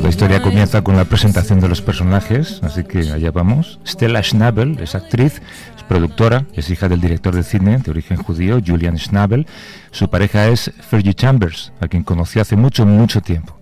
La historia comienza con la presentación de los personajes, así que allá vamos. Stella Schnabel es actriz, es productora, es hija del director de cine de origen judío, Julian Schnabel. Su pareja es Fergie Chambers, a quien conoció hace mucho tiempo.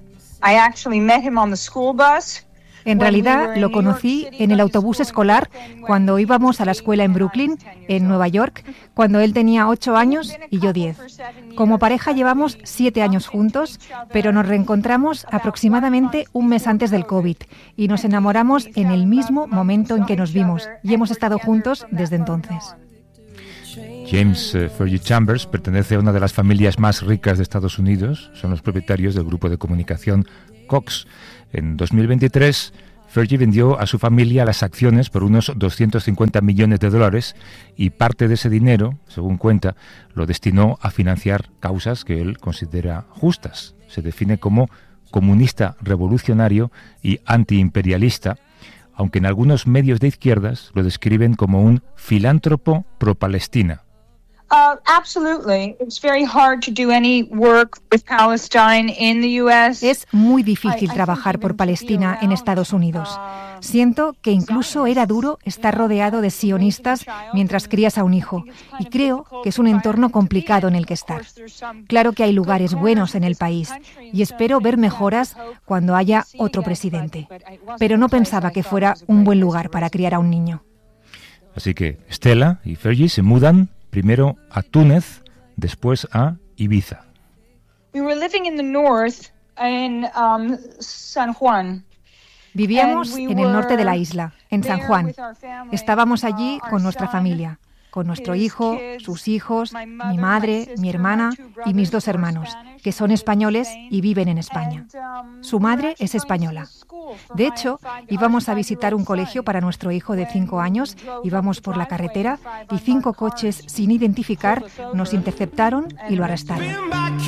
En realidad lo conocí en el autobús escolar cuando íbamos a la escuela en Brooklyn, en Nueva York, cuando él tenía 8 años y yo 10. Como pareja llevamos 7 años juntos, pero nos reencontramos aproximadamente un mes antes del COVID y nos enamoramos en el mismo momento en que nos vimos y hemos estado juntos desde entonces. James Fergie Chambers pertenece a una de las familias más ricas de Estados Unidos. Son los propietarios del grupo de comunicación Cox. En 2023, Fergie vendió a su familia las acciones por unos $250 millones y parte de ese dinero, según cuenta, lo destinó a financiar causas que él considera justas. Se define como comunista revolucionario y antiimperialista, aunque en algunos medios de izquierdas lo describen como un filántropo pro-Palestina. Es muy difícil trabajar por Palestina en Estados Unidos. Siento que incluso era duro estar rodeado de sionistas mientras crías a un hijo, y creo que es un entorno complicado en el que estar. Claro que hay lugares buenos en el país, y espero ver mejoras cuando haya otro presidente. Pero no pensaba que fuera un buen lugar para criar a un niño. Así que Stella y Fergie se mudan primero a Túnez, después a Ibiza. Vivíamos en el norte de la isla, en San Juan. Estábamos allí con nuestra familia, con nuestro hijo, sus hijos, mi madre, mi hermana y mis 2 hermanos, que son españoles y viven en España. Su madre es española. De hecho, íbamos a visitar un colegio para nuestro hijo de 5 años, íbamos por la carretera y 5 coches sin identificar nos interceptaron y lo arrestaron.